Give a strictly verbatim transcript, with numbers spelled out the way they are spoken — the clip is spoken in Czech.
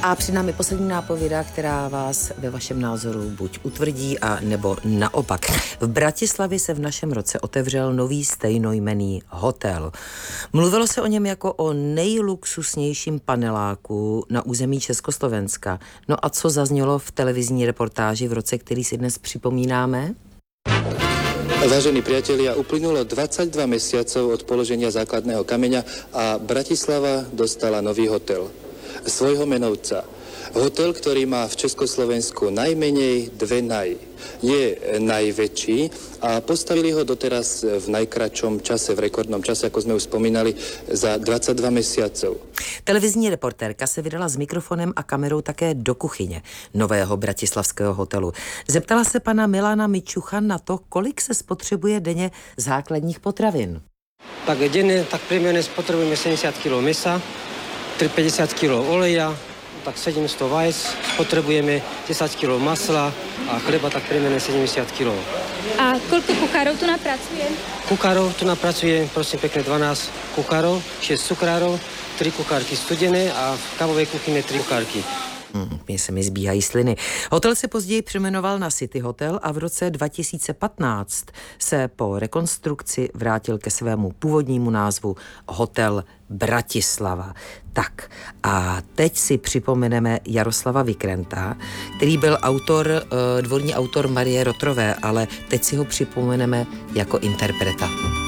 A před námi poslední nápověda, která vás ve vašem názoru buď utvrdí, a nebo naopak. V Bratislavě se v našem roce otevřel nový stejnojmenný hotel. Mluvilo se o něm jako o nejluxusnějším paneláku na území Československa. No a co zaznělo v televizní reportáži v roce, který si dnes připomínáme? Vážení priatelia, uplynulo dvadsaťdva mesiacov od položenia základného kameňa a Bratislava dostala nový hotel. Svojho menovca. Hotel, ktorý má v Československu najmenej dve naj. Je najväčší a postavili ho doteraz v najkračom čase, v rekordnom čase, ako sme už spomínali, za dvadsaťdva mesiacov. Televizní reportérka se vydala s mikrofonem a kamerou také do kuchyně nového bratislavského hotelu. Zeptala se pana Milana Mičucha na to, kolik se spotřebuje denně základních potravin. Tak denně, tak priemerně spotřebujeme sedemdesiat kilogramů mesa, päťdesiat kilogramů oleja, tak sedm sto vajec, spotřebujeme desať kilogramů masla a chleba tak priemerně sedemdesiat kilogramů. A koľko kuchárov tu napracuje? Kuchárov tu napracuje, prosím pekne, dvanásť kuchárov, šesť cukrárov, tri kuchárky studené a v kávovej kuchyni tri kuchárky. Hmm, mě se mi zbíhají sliny. Hotel se později přejmenoval na City Hotel a v roce dva tisíce patnáct se po rekonstrukci vrátil ke svému původnímu názvu Hotel Bratislava. Tak a teď si připomeneme Jaroslava Vikrenta, který byl autor, dvorní autor Marie Rotrové, ale teď si ho připomeneme jako interpreta.